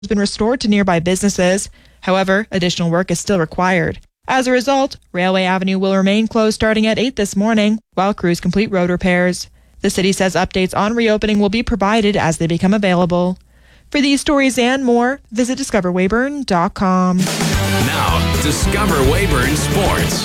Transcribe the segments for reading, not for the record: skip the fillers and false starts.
has been restored to nearby businesses. However, additional work is still required. As a result, Railway Avenue will remain closed starting at 8 this morning while crews complete road repairs. The city says updates on reopening will be provided as they become available. For these stories and more, visit discoverweyburn.com. Now, Discover Weyburn Sports.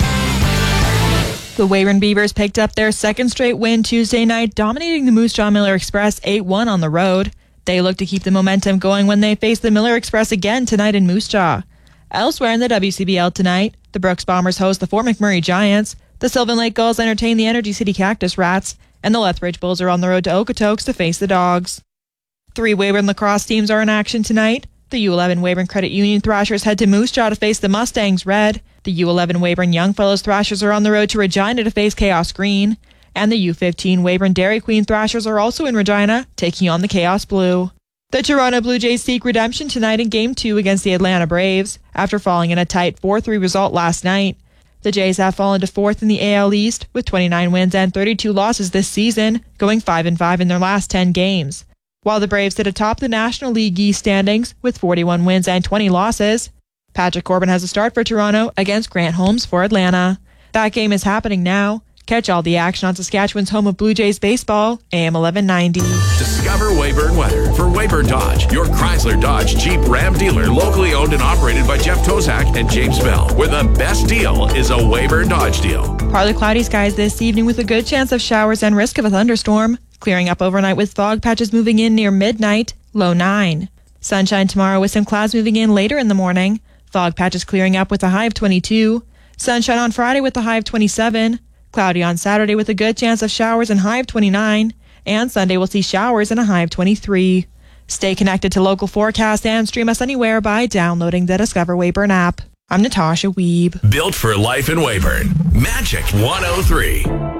The Weyburn Beavers picked up their second straight win Tuesday night, dominating the Moose Jaw Miller Express 8-1 on the road. They look to keep the momentum going when they face the Miller Express again tonight in Moose Jaw. Elsewhere in the WCBL tonight, the Brooks Bombers host the Fort McMurray Giants, the Sylvan Lake Gulls entertain the Energy City Cactus Rats, and the Lethbridge Bulls are on the road to Okotoks to face the Dogs. 3 Weyburn lacrosse teams are in action tonight. The U11 Weyburn Credit Union Thrashers head to Moose Jaw to face the Mustangs Red. The U11 Weyburn Youngfellows Thrashers are on the road to Regina to face Chaos Green. And the U15 Weyburn Dairy Queen Thrashers are also in Regina, taking on the Chaos Blue. The Toronto Blue Jays seek redemption tonight in Game 2 against the Atlanta Braves, after falling in a tight 4-3 result last night. The Jays have fallen to 4th in the AL East, with 29 wins and 32 losses this season, going 5-5 in their last 10 games. While the Braves sit atop the National League East standings, with 41 wins and 20 losses. Patrick Corbin has a start for Toronto against Grant Holmes for Atlanta. That game is happening now. Catch all the action on Saskatchewan's home of Blue Jays baseball, AM 1190. Discover Weyburn weather for Weyburn Dodge, your Chrysler Dodge Jeep Ram dealer, locally owned and operated by Jeff Tozak and James Bell, where the best deal is a Weyburn Dodge deal. Partly cloudy skies this evening with a good chance of showers and risk of a thunderstorm. Clearing up overnight with fog patches moving in near midnight, low 9. Sunshine tomorrow with some clouds moving in later in the morning. Fog patches clearing up with a high of 22. Sunshine on Friday with a high of 27. Cloudy on Saturday with a good chance of showers and high of 29. And Sunday will see showers and a high of 23. Stay connected to local forecasts and stream us anywhere by downloading the Discover Weyburn app. I'm Natasha Wiebe. Built for life in Weyburn. Magic 103.